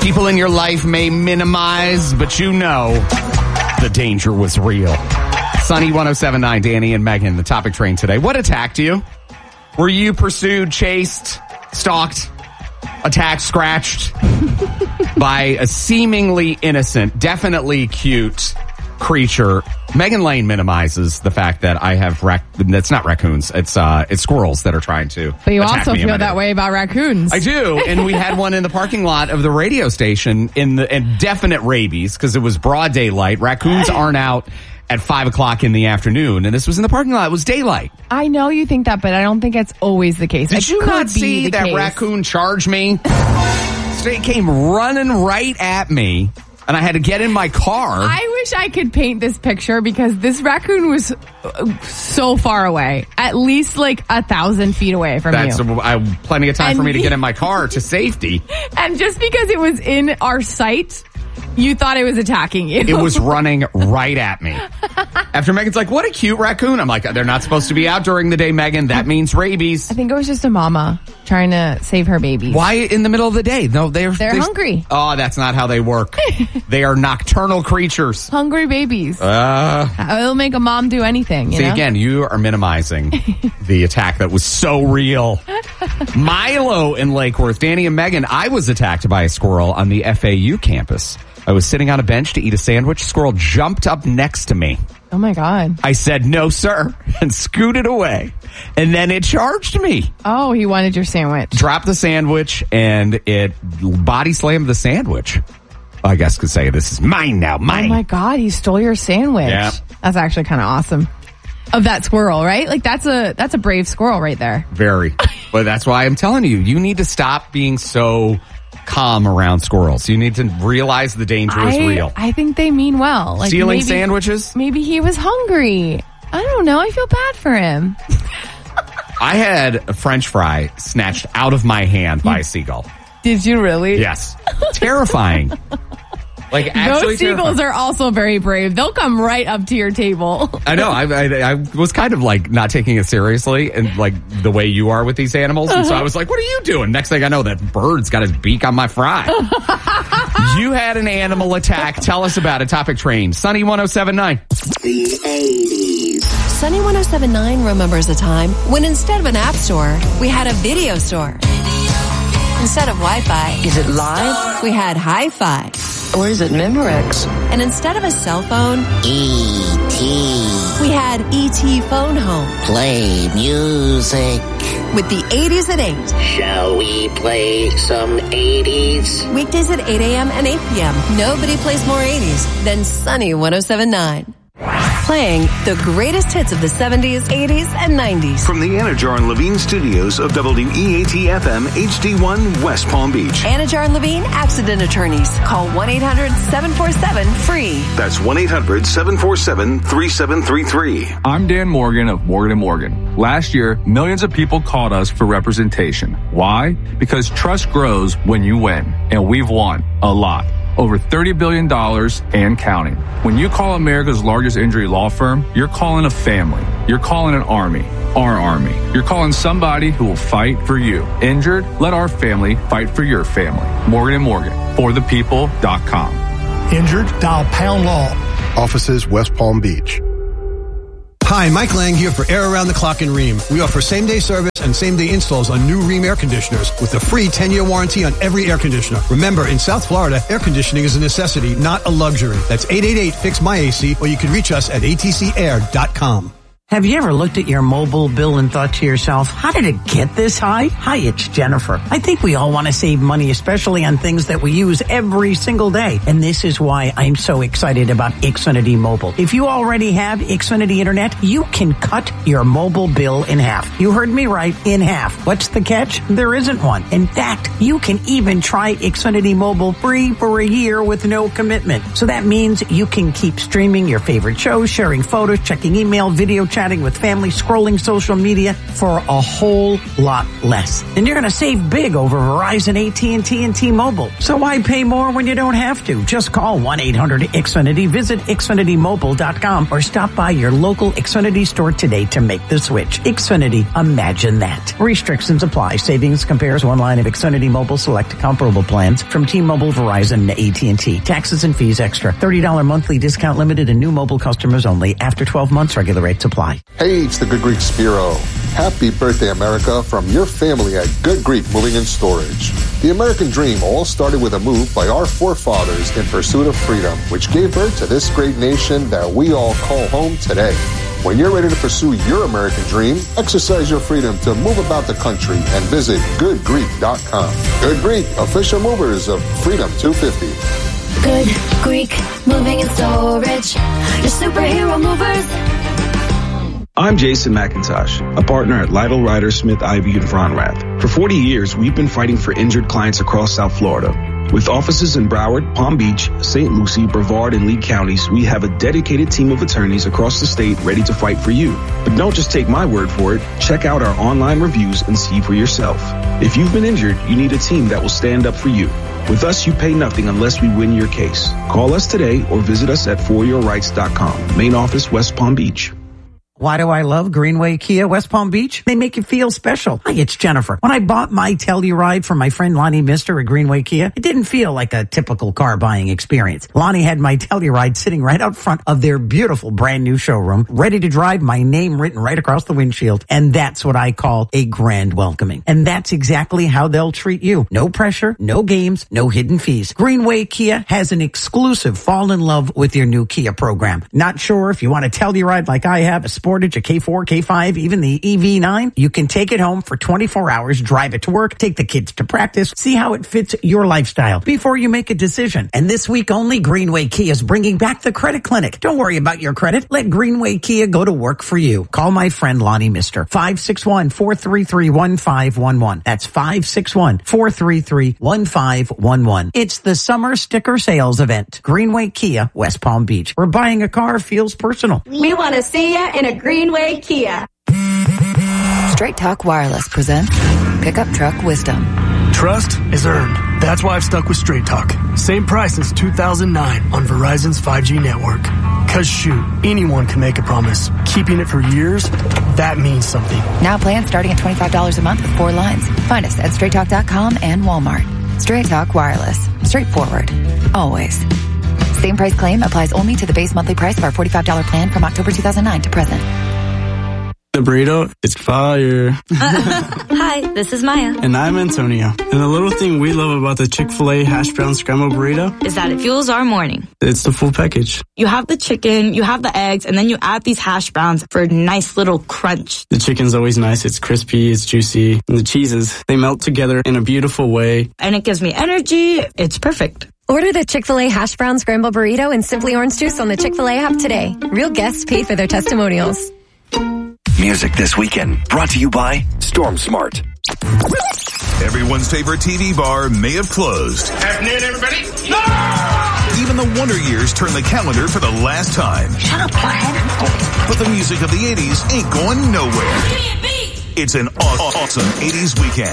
People in your life may minimize, but you know the danger was real. Sunny 107.9, Danny and Megan, the topic train today. What attacked you? Were you pursued, chased, stalked, attacked, scratched by a seemingly innocent, definitely cute creature? Megan Lane minimizes the fact that I have it's not raccoons, it's squirrels that are trying to. But you attack also me feel that way about raccoons. I do, and we had one in the parking lot of the radio station in definite rabies because it was broad daylight. Raccoons aren't out at 5 o'clock in the afternoon, and this was in the parking lot. It was daylight. I know you think that, but I don't think it's always the case. Did you not see that raccoon charge me? It came running right at me, and I had to get in my car. I wish I could paint this picture because this raccoon was so far away, at least like 1,000 feet away from you. That's plenty of time for me to get in my car to safety. And just because it was in our sight, you thought it was attacking you. It was running right at me. After Megan's like, what a cute raccoon. I'm like, they're not supposed to be out during the day, Megan. That means rabies. I think it was just a mama trying to save her babies. Why in the middle of the day? No, they're hungry. Oh, that's not how they work. They are nocturnal creatures. Hungry babies. It'll make a mom do anything. See, again, you are minimizing the attack that was so real. Milo in Lake Worth. Danny and Megan, I was attacked by a squirrel on the FAU campus. I was sitting on a bench to eat a sandwich. Squirrel jumped up next to me. Oh, my God. I said, no, sir, and scooted away. And then it charged me. Oh, he wanted your sandwich. Dropped the sandwich, and it body slammed the sandwich. I guess could say, this is mine now, mine. Oh, my God, he stole your sandwich. Yeah. That's actually kind of awesome. Of that squirrel, right? Like, that's a brave squirrel right there. Very. But that's why I'm telling you, you need to stop being so calm around squirrels. You need to realize the danger is real. I think they mean well. Like stealing sandwiches? Maybe he was hungry. I don't know. I feel bad for him. I had a French fry snatched out of my hand by a seagull. Did you really? Yes. Terrifying. Like, actually, those seagulls are also very brave. They'll come right up to your table. I know. I was kind of like not taking it seriously, and like the way you are with these animals. And so I was like, "What are you doing?" Next thing I know, that bird's got his beak on my fry. You had an animal attack. Tell us about it. Topic train. Sunny 107.9. The 80s. Sunny 107.9 remembers a time when instead of an app store, we had a video store. Instead of Wi-Fi, Is it live? we had Hi-Fi. Or is it Memorex? And instead of a cell phone, E.T. we had ET Phone Home. Play music. With the 80s at 8. Shall we play some 80s? Weekdays at 8 a.m. and 8 p.m. Nobody plays more 80s than Sunny 107.9. Playing the greatest hits of the 70s, 80s, and 90s. From the Anajar and Levine studios of WEAT-FM HD1 West Palm Beach. Anajar and Levine Accident Attorneys. Call 1-800-747-FREE. That's 1-800-747-3733. I'm Dan Morgan of Morgan & Morgan. Last year, millions of people called us for representation. Why? Because trust grows when you win. And we've won a lot. Over $30 billion and counting. When you call America's largest injury law firm, you're calling a family. You're calling an army. Our army. You're calling somebody who will fight for you. Injured? Let our family fight for your family. Morgan & Morgan. ForThePeople.com. Injured? Dial Pound Law. Offices West Palm Beach. Hi, Mike Lang here for Air Around the Clock in Rheem. We offer same-day service and same-day installs on new Rheem air conditioners with a free 10-year warranty on every air conditioner. Remember, in South Florida, air conditioning is a necessity, not a luxury. That's 888-FIX-MY-AC, or you can reach us at atcair.com. Have you ever looked at your mobile bill and thought to yourself, how did it get this high? Hi, it's Jennifer. I think we all want to save money, especially on things that we use every single day. And this is why I'm so excited about Xfinity Mobile. If you already have Xfinity Internet, you can cut your mobile bill in half. You heard me right, in half. What's the catch? There isn't one. In fact, you can even try Xfinity Mobile free for a year with no commitment. So that means you can keep streaming your favorite shows, sharing photos, checking email, video chat, chatting with family, scrolling social media for a whole lot less. And you're going to save big over Verizon, AT&T, and T-Mobile. So why pay more when you don't have to? Just call 1-800-XFINITY, visit XFinityMobile.com, or stop by your local Xfinity store today to make the switch. Xfinity, imagine that. Restrictions apply. Savings compares one line of Xfinity Mobile select comparable plans from T-Mobile, Verizon, and AT&T. Taxes and fees extra. $30 monthly discount limited and new mobile customers only. After 12 months, regular rates apply. Hey, it's the Good Greek Spiro. Happy birthday, America, from your family at Good Greek Moving and Storage. The American dream all started with a move by our forefathers in pursuit of freedom, which gave birth to this great nation that we all call home today. When you're ready to pursue your American dream, exercise your freedom to move about the country and visit goodgreek.com. Good Greek, official movers of Freedom 250. Good Greek Moving and Storage, your superhero movers. I'm Jason McIntosh, a partner at Lytle, Ryder, Smith, Ivey, and Fronrath. For 40 years, we've been fighting for injured clients across South Florida. With offices in Broward, Palm Beach, St. Lucie, Brevard, and Lee counties, we have a dedicated team of attorneys across the state ready to fight for you. But don't just take my word for it. Check out our online reviews and see for yourself. If you've been injured, you need a team that will stand up for you. With us, you pay nothing unless we win your case. Call us today or visit us at foryourrights.com. Main office, West Palm Beach. Why do I love Greenway Kia West Palm Beach? They make you feel special. Hi, it's Jennifer. When I bought my Telluride from my friend Lonnie Mister at Greenway Kia, it didn't feel like a typical car buying experience. Lonnie had my Telluride sitting right out front of their beautiful brand new showroom, ready to drive, my name written right across the windshield. And that's what I call a grand welcoming. And that's exactly how they'll treat you. No pressure, no games, no hidden fees. Greenway Kia has an exclusive fall in love with your new Kia program. Not sure if you want a Telluride like I have, a Sportage, a K4, K5, even the EV9, you can take it home for 24 hours, drive it to work, take the kids to practice, see how it fits your lifestyle before you make a decision. And this week only, Greenway Kia is bringing back the credit clinic. Don't worry about your credit. Let Greenway Kia go to work for you. Call my friend Lonnie Mister. 561-433-1511. That's 561-433-1511. It's the summer sticker sales event. Greenway Kia, West Palm Beach. Where buying a car feels personal. We want to see ya in a Greenway Kia. Straight Talk Wireless presents Pickup Truck Wisdom. Trust is earned. That's why I've stuck with Straight Talk. Same price since 2009 on Verizon's 5G network. Cause shoot, anyone can make a promise. Keeping it for years, that means something. Now plans starting at $25 a month with 4 lines. Find us at straighttalk.com and Walmart. Straight Talk Wireless. Straightforward. Always. Same price claim applies only to the base monthly price of our $45 plan from October 2009 to present. The burrito, it's fire. Hi, this is Maya. And I'm Antonio. And the little thing we love about the Chick-fil-A hash brown scrambled burrito is that it fuels our morning. It's the full package. You have the chicken, you have the eggs, and then you add these hash browns for a nice little crunch. The chicken's always nice. It's crispy, it's juicy. And the cheeses, they melt together in a beautiful way. And it gives me energy. It's perfect. Order the Chick-fil-A hash brown scrambled burrito and Simply Orange Juice on the Chick-fil-A app today. Real guests pay for their testimonials. Music this weekend brought to you by Storm Smart. Everyone's favorite TV bar may have closed. Afternoon, everybody. No! Even the Wonder Years turn the calendar for the last time. Shut up, Brian. But the music of the 80s ain't going nowhere. It's an awesome 80s weekend.